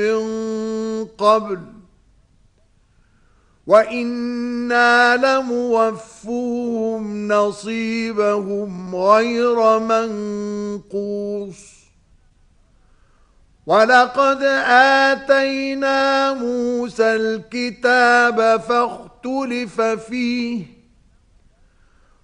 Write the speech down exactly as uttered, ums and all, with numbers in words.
من قبل وإنا لموفوهم نصيبهم غير منقوص ولقد آتينا موسى الكتاب فاختلف فيه